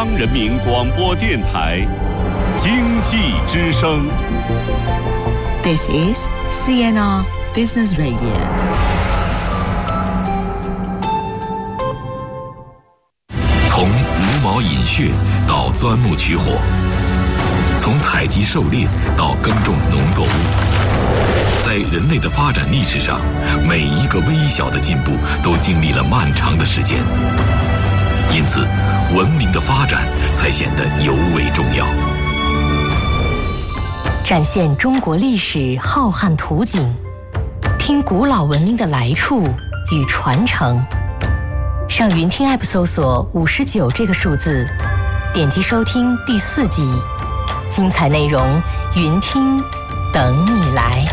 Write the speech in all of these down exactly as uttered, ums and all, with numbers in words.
央人民广播电台经济之声。 This is C N R Business Radio。 从茹毛饮血到钻木取火，从采集狩猎到耕种农作物，在人类的发展历史上，每一个微小的进步都经历了漫长的时间，因此文明的发展才显得尤为重要。 展现中国历史浩瀚图景，听古老文明的来处与传承。上云听 App 搜索五十九这个数字，点击收听第四集，精彩内容云听等你来。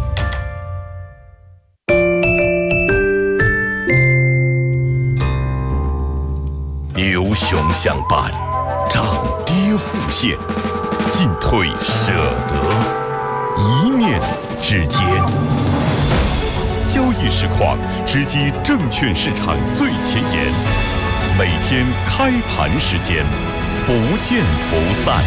牛熊相伴，涨跌互现，进退舍得，一念之间。交易实况直击证券市场最前沿，每天开盘时间，不见不散。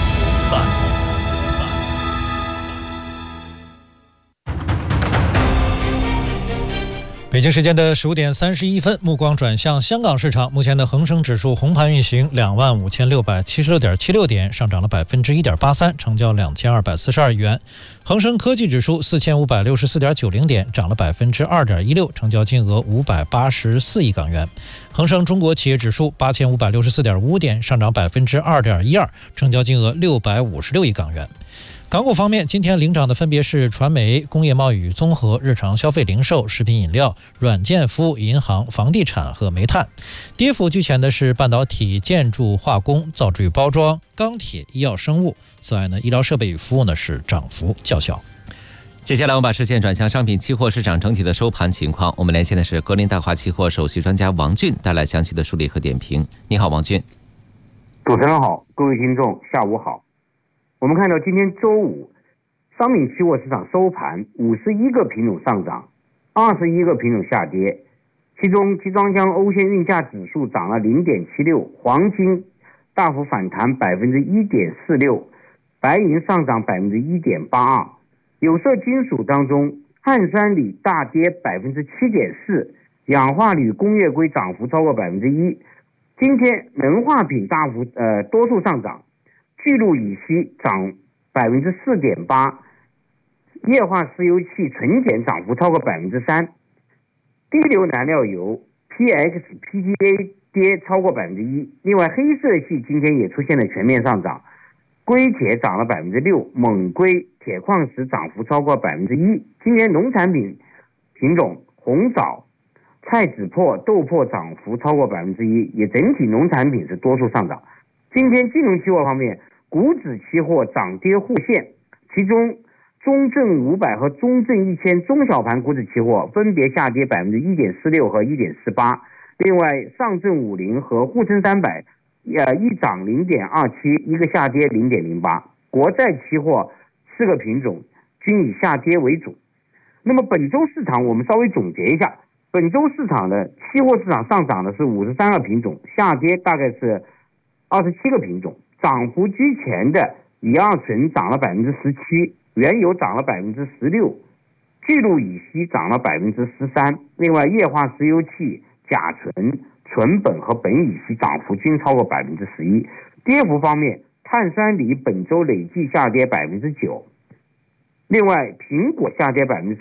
北京时间的十五点三十一分，目光转向香港市场。目前的恒生指数红盘运行，两万五千六百七十六点七六点，上涨了百分之一点八三，成交两千二百四十二亿元。恒生科技指数四千五百六十四点九零点，涨了百分之二点一六，成交金额五百八十四亿港元。恒生中国企业指数八千五百六十四点五点，上涨百分之二点一二，成交金额六百五十六亿港元。港股方面，今天领涨的分别是传媒、工业贸易与综合、日常消费零售、食品饮料、软件服务、银行、房地产和煤炭。跌幅居前的是半导体、建筑、化工、造纸与包装、钢铁、医药生物。此外呢，医疗设备与服务呢是涨幅较小。 接下来我们把视线转向商品期货市场整体的收盘情况。我们连线的是格林大华期货首席专家王俊，带来详细的梳理和点评。你好，王俊。 主持人好，各位听众下午好。我们看到今天周五，商品期货市场收盘，五十一个品种上涨，二十一个品种下跌。其中，集装箱欧线运价指数涨了 零点七六， 黄金大幅反弹 百分之一点四六， 白银上涨 百分之一点八二。有色金属当中，碳酸锂大跌 百分之七点四， 氧化铝、工业硅涨幅超过 百分之一。今天能化品大幅呃多数上涨。聚氯乙烯涨 百分之四点八， 液化石油气纯碱涨幅超过 百分之三， 低硫燃料油 P X、P T A 跌超过 百分之一。 另外黑色系今天也出现了全面上涨，硅铁涨了 百分之六， 锰硅、铁矿石涨幅超过 百分之一。 今年农产品品种红枣、菜籽粕、豆粕涨幅超过 百分之一， 也整体农产品是多数上涨。今天金融期货方面，股指期货涨跌互现，其中中证五百和中证一千中小盘股指期货分别下跌 百分之一点四六 和 一点四八。 另外上证五零和沪深三百呃一涨 零点二七， 一个下跌 零点零八。 国债期货四个品种均以下跌为主。那么本周市场我们稍微总结一下，本周市场的期货市场上涨的是五十三个品种，下跌大概是二十七个品种。涨幅居前的乙二醇涨了 百分之十七， 原油涨了 百分之十六， 聚氯乙烯涨了 百分之十三。 另外液化石油气、甲醇、醇苯和苯乙烯涨幅均超过 百分之十一。 跌幅方面，碳酸锂本周累计下跌 百分之九， 另外苹果下跌 百分之